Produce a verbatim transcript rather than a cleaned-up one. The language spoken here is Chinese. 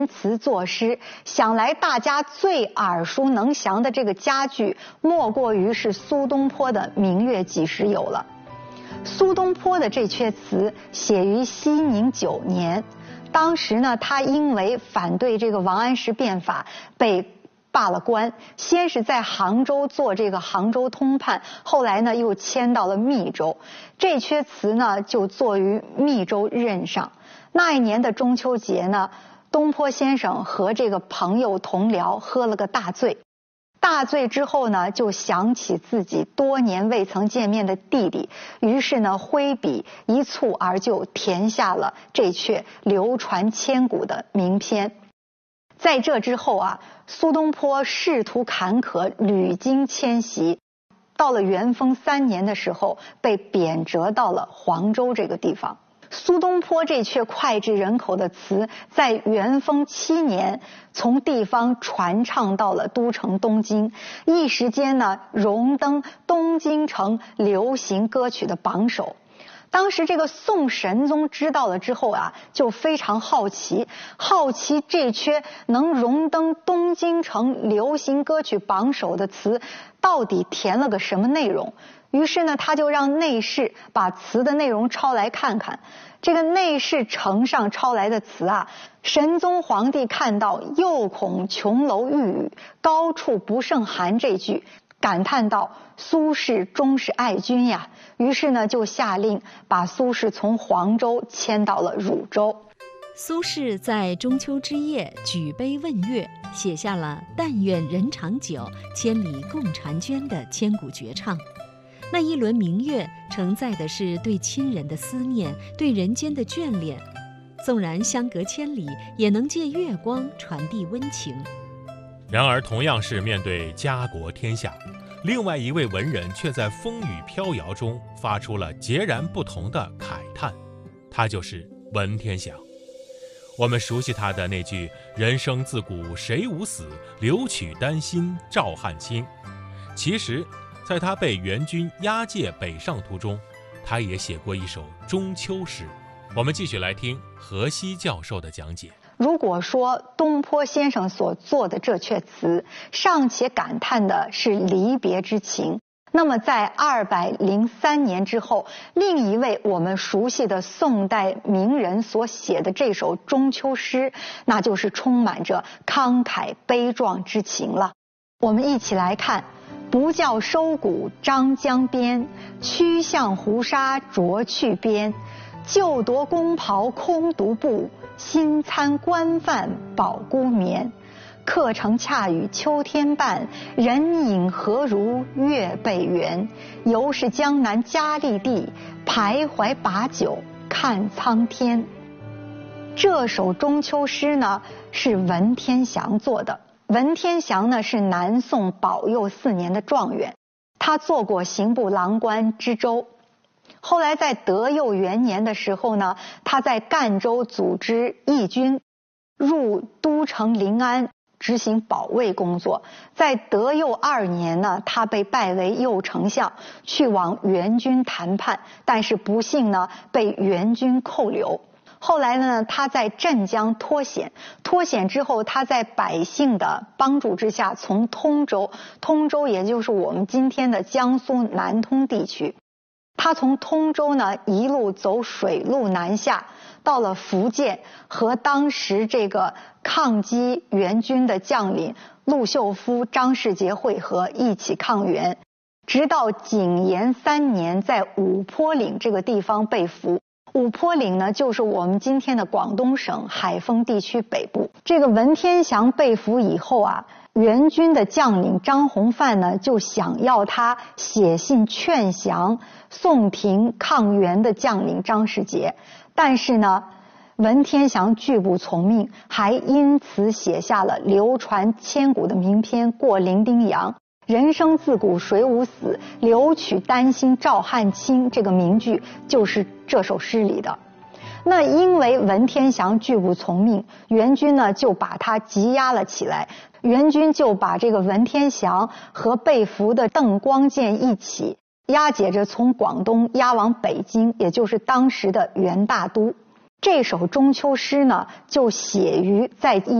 词作诗，想来大家最耳熟能详的这个佳句，莫过于是苏东坡的《明月几时有》了。苏东坡的这阙词写于熙宁九年，当时呢，他因为反对这个王安石变法被罢了官，先是在杭州做这个杭州通判，后来呢又迁到了密州。这阙词呢就作于密州任上。那一年的中秋节呢，东坡先生和这个朋友同僚喝了个大醉，大醉之后呢，就想起自己多年未曾见面的弟弟，于是呢，挥笔一蹴而就，填下了这阙流传千古的名篇。在这之后啊，苏东坡仕途坎坷，屡经迁徙，到了元丰三年的时候，被贬谪到了黄州这个地方。苏东坡这阙脍炙人口的词，在元丰七年从地方传唱到了都城东京，一时间呢荣登东京城流行歌曲的榜首。当时这个宋神宗知道了之后啊，就非常好奇，好奇这阙能荣登东京城流行歌曲榜首的词到底填了个什么内容。于是呢，他就让内侍把词的内容抄来看看。这个内侍呈上抄来的词啊，神宗皇帝看到“又恐琼楼玉宇，高处不胜寒”这句，感叹道：“苏轼终是爱君呀！”于是呢，就下令把苏轼从黄州迁到了汝州。 苏轼在中秋之夜举杯问月，写下了“但愿人长久，千里共婵娟”的千古绝唱。那一轮明月承载的是对亲人的思念，对人间的眷恋，纵然相隔千里，也能借月光传递温情。 然而同样是面对家国天下，另外一位文人却在风雨飘摇中发出了截然不同的慨叹，他就是文天祥。我们熟悉他的那句“人生自古谁无死，留取丹心照汗青”，其实在他被元军押解北上途中，他也写过一首中秋诗。我们继续来听何西教授的讲解。 如果说东坡先生所作的这阙词尚且感叹的是离别之情，那么在二百零三年之后，另一位我们熟悉的宋代名人所写的这首中秋诗，那就是充满着慷慨悲壮之情了。我们一起来看：不教收谷张江边，曲向胡沙着去边。旧夺宫袍空独步，新餐官饭饱孤眠。客乘恰与秋天半，人影何如月背圆。犹是江南佳丽地，徘徊把酒看苍天。这首中秋诗呢，是文天祥做的。文天祥呢是南宋保佑四年的状元，他做过刑部郎官知州。后来在德佑元年的时候呢，他在赣州组织义军入都城临安执行保卫工作。在德佑二年呢，他被拜为右丞相，去往元军谈判，但是不幸呢被元军扣留。后来呢，他在镇江脱险，脱险之后，他在百姓的帮助之下，从通州，通州也就是我们今天的江苏南通地区，他从通州呢一路走水路南下，到了福建，和当时这个抗击元军的将领陆秀夫、张世杰会合，一起抗元，直到景延三年，在五坡岭这个地方被俘。五坡岭呢，就是我们今天的广东省海丰地区北部。这个文天祥被俘以后啊，元军的将领张弘范呢，就想要他写信劝降宋廷抗元的将领张世杰，但是呢，文天祥拒不从命，还因此写下了流传千古的名篇《过零丁洋》。人生自古谁无死，留取丹心照汗青，这个名句就是这首诗里的。那因为文天祥拒不从命，元军呢就把他羁押了起来。元军就把这个文天祥和被俘的邓光建一起押解着从广东押往北京，也就是当时的元大都。 这首中秋诗呢，就写于在一